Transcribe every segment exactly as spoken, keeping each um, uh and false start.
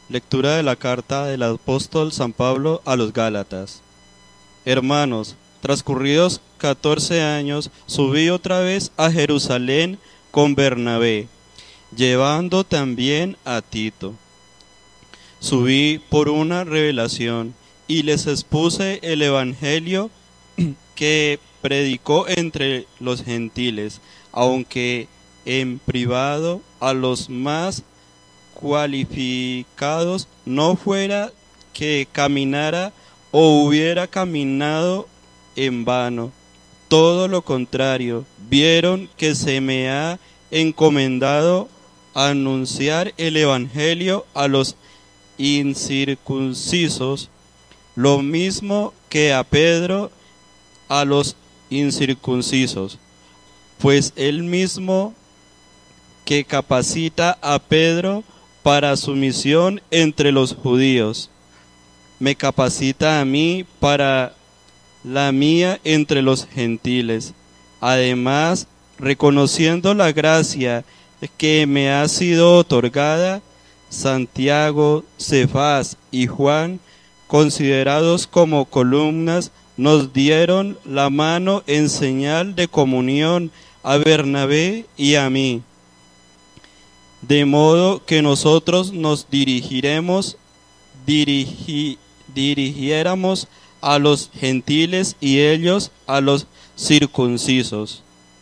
Lectura de la carta del apóstol San Pablo a los Gálatas. Hermanos, transcurridos catorce años, subí otra vez a Jerusalén con Bernabé, llevando también a Tito. Subí por una revelación y les expuse el evangelio que predicó entre los gentiles, aunque en privado a los más cualificados no fuera que caminara o hubiera caminado en vano. Todo lo contrario, vieron que se me ha encomendado anunciar el evangelio a los incircuncisos, lo mismo que a Pedro a los incircuncisos, pues él mismo que capacita a Pedro para su misión entre los judíos, me capacita a mí para la mía entre los gentiles. Además, reconociendo la gracia que me ha sido otorgada, Santiago, Cefás y Juan, considerados como columnas, nos dieron la mano en señal de comunión a Bernabé y a mí, de modo que nosotros nos dirigiremos, dirigi, dirigiéramos a los gentiles y ellos a los circuncisos.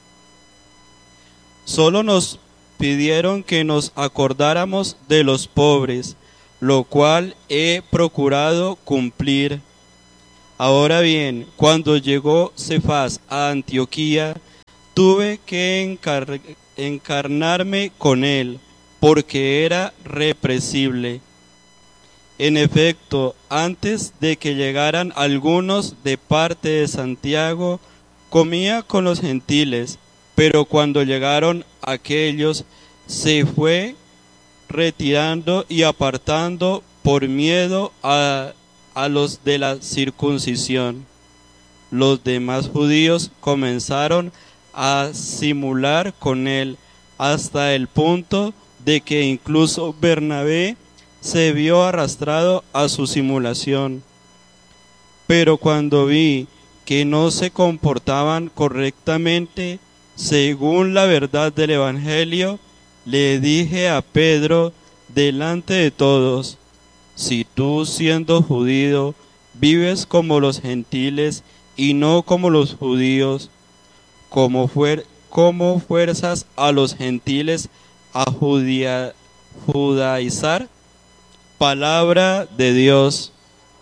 Solo nos pidieron que nos acordáramos de los pobres, lo cual he procurado cumplir. Ahora bien, cuando llegó Cefás a Antioquía, tuve que encar encarnarme con él, porque era represible. En efecto, antes de que llegaran algunos de parte de Santiago, comía con los gentiles, pero cuando llegaron aquellos, se fue retirando y apartando por miedo a, a los de la circuncisión. Los demás judíos comenzaron a simular con él, hasta el punto de que incluso Bernabé se vio arrastrado a su simulación. Pero cuando vi que no se comportaban correctamente según la verdad del evangelio, le dije a Pedro delante de todos: si tú, siendo judío, vives como los gentiles y no como los judíos, como, fuer como fuerzas a los gentiles a judia judaizar. Palabra de Dios.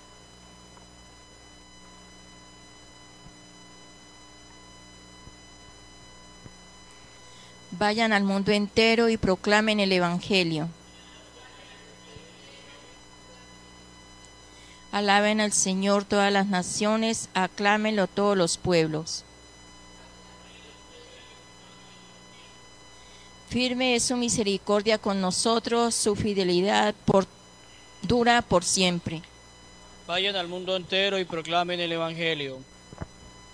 Vayan al mundo entero y proclamen el evangelio. Alaben al Señor todas las naciones, aclámenlo todos los pueblos. Firme es su misericordia con nosotros, su fidelidad por, dura por siempre. Vayan al mundo entero y proclamen el evangelio.